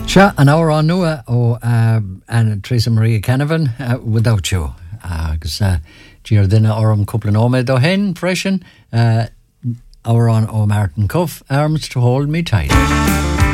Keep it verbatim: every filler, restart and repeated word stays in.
Sure, an hour on nua ó Anna Teresa Maria Canavan uh, Without You agus uh, dír duine orm cúpla nóid ó hen freisin uh, hour on ó Martin Cuff Arms to Hold Me Tight.